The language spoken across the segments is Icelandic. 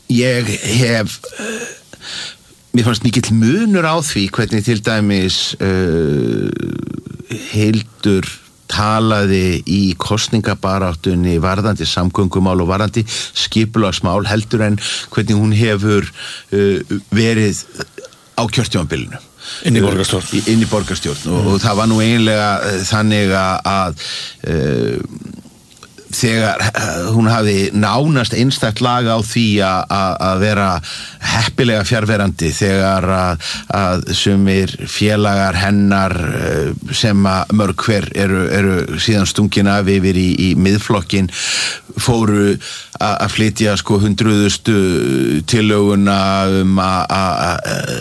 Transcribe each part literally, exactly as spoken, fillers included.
ég hef mér fannst mikill munur á því hvernig til dæmis uh, Hildur talaði í kosningabaráttunni varðandi samgöngumál og varðandi skipulagsmál heldur en hvernig hún hefur uh, verið á kjörtímabilinu inn í borgarstjórn inn í borgarstjórn mm. og, og það var nú eiginlega uh, þannig að uh, þegar hún hafði nánast einstakt lag á því að vera heppilega fjarverandi þegar að, að sumir félagar hennar sem að mörg hver eru, eru síðan stungin af yfir í, í miðflokkin fóru að flytja sko hundruðustu tillöguna um að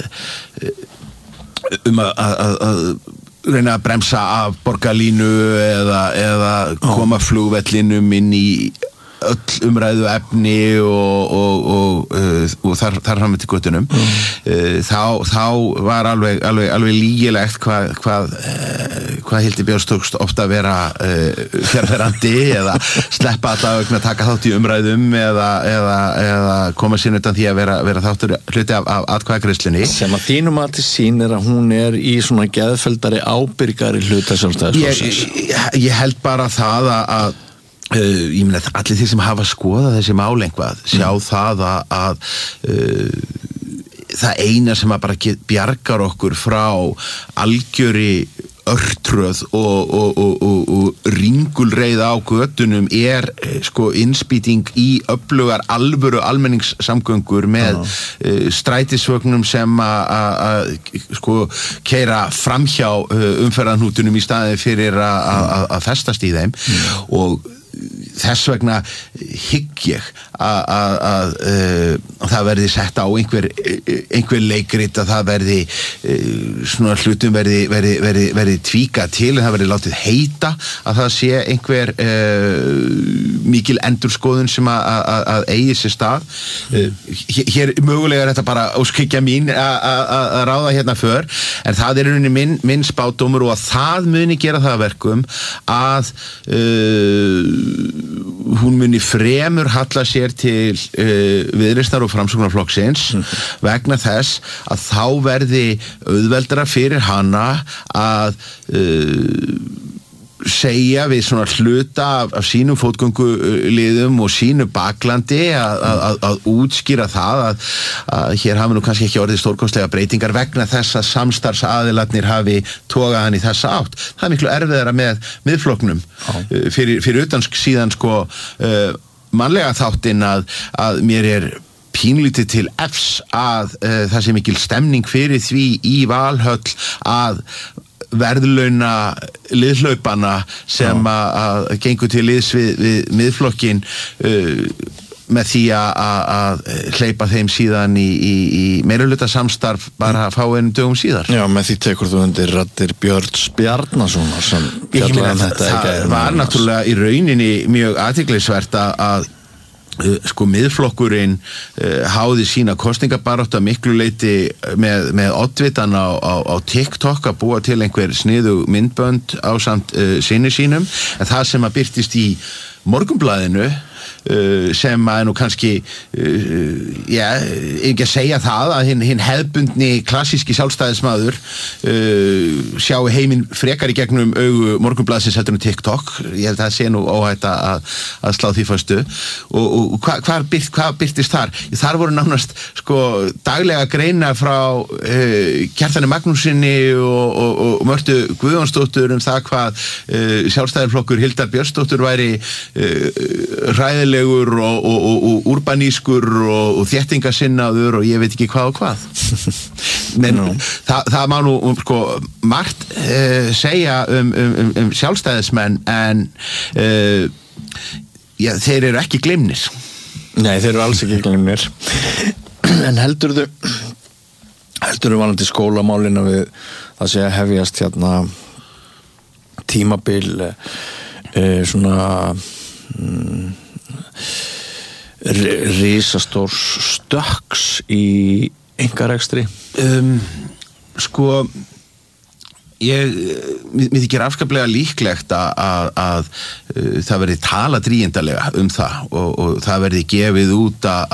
um að reyna að bremsa af borgarlínu eða, eða koma flugvellinum inn í öll umræðu efni og, og, og, uh, og þar, þar fram til göttunum mm. uh, þá, þá var alveg, alveg, alveg lýgilegt hvað, hvað, uh, hvað Hildi Björns tókst ofta að vera uh, fjárverandi eða sleppa allavega að taka þátt í umræðum eða, eða, eða koma sér utan því að vera, vera þáttur hluti af, af atkvæðagreiðslunni sem að þínum að til sýnir að hún er í svona geðfeldari ábyrgari hluta sjálfstæðisflokksins ég, ég, ég held bara það að, að Uh, ég meina allir þeir sem hafa skoðað þessi mál einhvað sjá mm. það að, að uh, það eina sem að bara get, bjargar okkur frá algjöri örtröð og, og, og, og, og ringulreið á götunum er sko innspýting í öflugar alvöru almenningssamgöngur með uh. uh, strætisvögnum sem að sko keyra framhjá uh, umferðarhnútunum í staðin fyrir að festast í þeim mm. og þess vegna hygg ég að það verði sett á einhver, einhver leikrit að það verði svona hlutum verði, verði, verði, verði tvíka til en það verði látið heita að það sé einhver uh, mikil endurskoðun sem að, að, að eigi sér stað uh, hér mögulega er þetta bara óskikja mín að ráða hérna för en það er rauninni minn, minn spádómur og að það muni gera það verkum að uh, hún muni fremur halla sér til uh, Viðreisnar og Framsóknarflokksins mm. vegna þess að þá verði auðveldara fyrir hana að uh, segja við svona hluta af, af sínum fótgönguliðum og sínu baklandi að, að, að útskýra það að, að hér hafi nú kannski ekki orðið stórkostlega breytingar vegna þess að samstarfsaðilarnir hafi togað hann í þessa átt. Það er miklu erfiðara með miðflokknum uh, fyrir, fyrir utan síðan sko uh, mannlega þáttinn að, að mér er pínlítið til efs að uh, það sé mikil stemning fyrir því í Valhöll að verðlauna liðhlaupana sem að gengur til liðs við, við miðflokkin uh, með því að hleypa þeim síðan í, í, í meirihluta samstarf bara að fá einu dögum síðar. Já, með því tekur þú undir raddir Björns Bjarnasonar sem fjallaði um þetta í gær. Það var náttúrulega í rauninni mjög athyglisvert að Uh, sko miðflokkurinn uh, háði sína kosningabaráttu að miklu leyti með, með oddvitan á, á, á TikTok að búa til einhver sniðu myndbönd ásamt uh, sinni sínum en það sem að birtist í Morgunblaðinu Uh, sem að nú kannski uh, já, ekki að segja það að hinn, hinn hefðbundni klassíski sjálfstæðismadur uh, sjá heiminn frekar í gegnum augu Morgunblaðsins heldur um TikTok ég held að það sé nú óhætt að, að slá því föstu og, og hvað hva byrt, hva byrtist þar? Þar voru nánast sko daglega greina frá uh, Kjartani Magnúsinni og, og, og Mörtu Guðjónsdóttur um það hvað uh, sjálfstæðisflokkur Hildar Björnsdóttur væri uh, ræðileg og, og, og, og urbanískur og, og þéttingasinnaður og ég veit ekki hvað og hvað menn no. það, það má nú sko margt uh, segja um, um, um sjálfstæðismenn en uh, já, þeir eru ekki gleymnir. Nei, þeir eru alls ekki gleymnir en heldurðu heldurðu vanandi skólamálina við það sé að hefjast hérna tímabil uh, svona mm, risastór stökks í einkarekstri um, sko ég, mér þykir afskaplega líklegt að, að, að uh, það verði talað drýjendalega um það og, og það verði gefið út að,